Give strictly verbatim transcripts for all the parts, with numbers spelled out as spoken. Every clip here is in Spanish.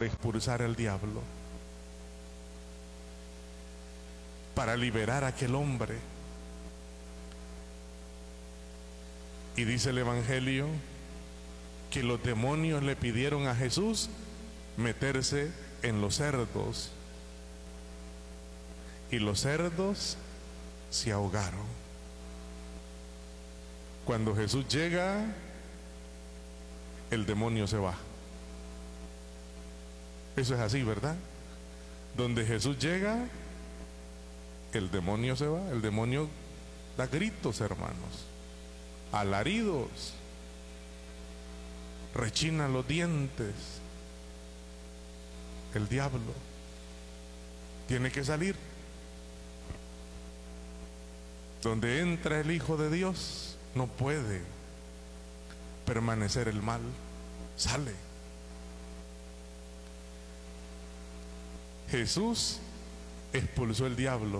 para expulsar al diablo, para liberar a aquel hombre. Y dice el Evangelio que los demonios le pidieron a Jesús meterse en los cerdos, y los cerdos se ahogaron. Cuando Jesús llega, el demonio se va. Eso es así, ¿verdad? Donde Jesús llega, el demonio se va. El demonio da gritos, hermanos, alaridos, rechina los dientes. El diablo tiene que salir. Donde entra el Hijo de Dios, no puede permanecer el mal, sale. Jesús expulsó el diablo.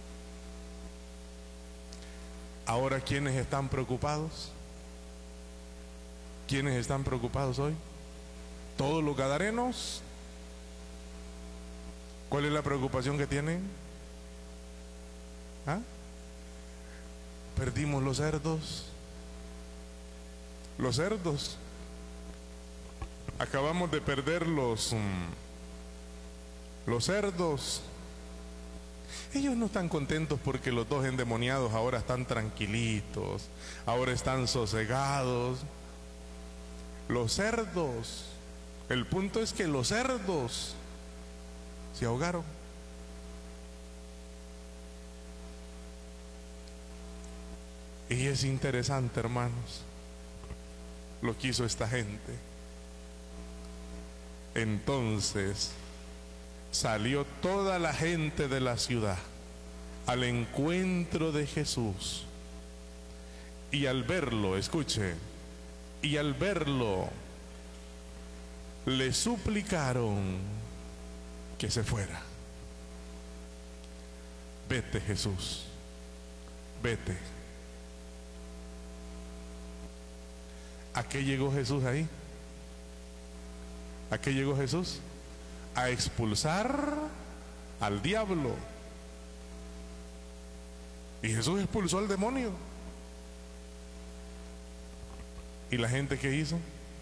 Ahora, ¿quiénes están preocupados? ¿Quiénes están preocupados hoy? ¿Todos los gadarenos? ¿Cuál es la preocupación que tienen? ¿Ah? Perdimos los cerdos. Los cerdos. Acabamos de perder los, um, los cerdos. Ellos no están contentos porque los dos endemoniados ahora están tranquilitos, ahora están sosegados. Los cerdos. El punto es que los cerdos se ahogaron. Y es interesante, hermanos, lo que hizo esta gente. Entonces salió toda la gente de la ciudad al encuentro de Jesús, y al verlo, escuche, y al verlo le suplicaron que se fuera. Vete, Jesús, vete. ¿A qué llegó Jesús ahí? ¿A qué llegó Jesús? A expulsar al diablo. Y Jesús expulsó al demonio. ¿Y la gente qué hizo?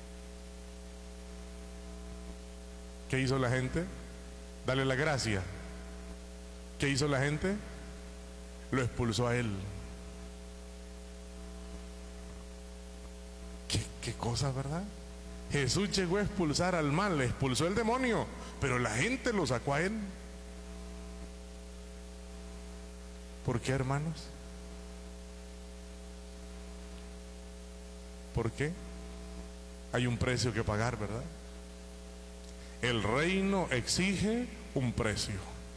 ¿Qué hizo la gente? Dale la gracia. ¿Qué hizo la gente? Lo expulsó a él. ¿Qué, qué cosa, verdad? Jesús llegó a expulsar al mal, le expulsó el demonio, pero la gente lo sacó a él. ¿Por qué, hermanos? ¿Por qué? Hay un precio que pagar, ¿verdad? El reino exige un precio,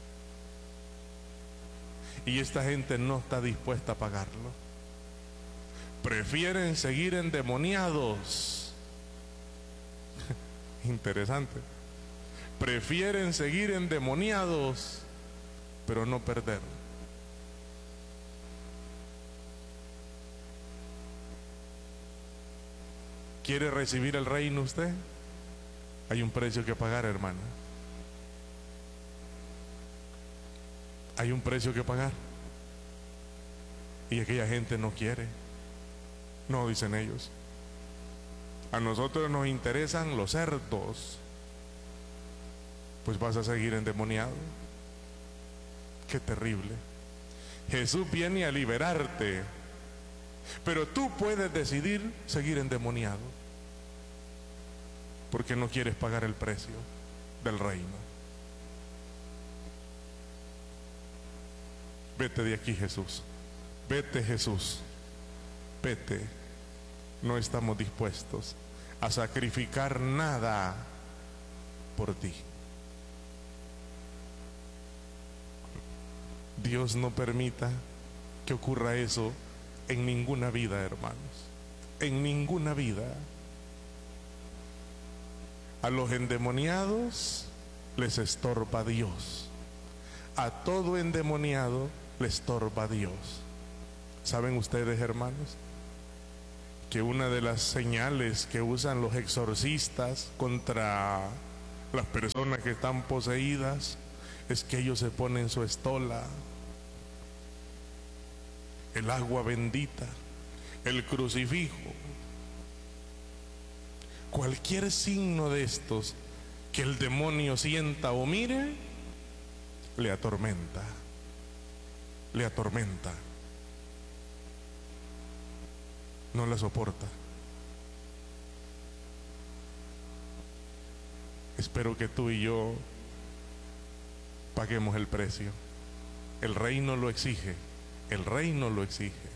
y esta gente no está dispuesta a pagarlo. Prefieren seguir endemoniados. Interesante. Prefieren seguir endemoniados, pero no perder. ¿Quiere recibir el reino usted? Hay un precio que pagar, hermano. Hay un precio que pagar. Y aquella gente no quiere. No, dicen ellos. A nosotros nos interesan los cerdos. Pues vas a seguir endemoniado. Qué terrible. Jesús viene a liberarte, pero tú puedes decidir seguir endemoniado porque no quieres pagar el precio del reino. Vete de aquí, Jesús. Vete, Jesús. Vete. No estamos dispuestos a sacrificar nada por ti. Dios no permita que ocurra eso en ninguna vida, hermanos. En ninguna vida. A los endemoniados les estorba Dios. A todo endemoniado le estorba Dios. ¿Saben ustedes, hermanos, que una de las señales que usan los exorcistas contra Las personas que están poseídas es que ellos se ponen su estola, el agua bendita, el crucifijo. Cualquier signo de estos que el demonio sienta o mire, le atormenta, le atormenta. No la soporta. Espero que tú y yo paguemos el precio. El reino lo exige, el reino lo exige.